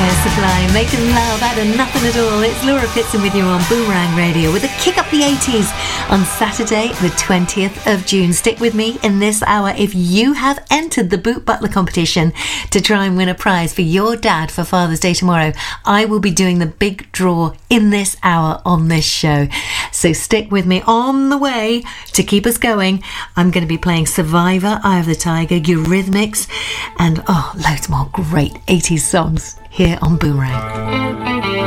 Sublime, making love out of nothing at all. It's Laura Pitson with you on Boomerang Radio with a Kick Up the 80s on Saturday the 20th of June. Stick with me in this hour if you have entered the Boot Butler competition to try and win a prize for your dad for Father's Day tomorrow. I will be doing the big draw in this hour on this show. So stick with me. On the way to keep us going, I'm going to be playing Survivor, Eye of the Tiger, Eurythmics, and loads more great 80s songs here on Boomerang.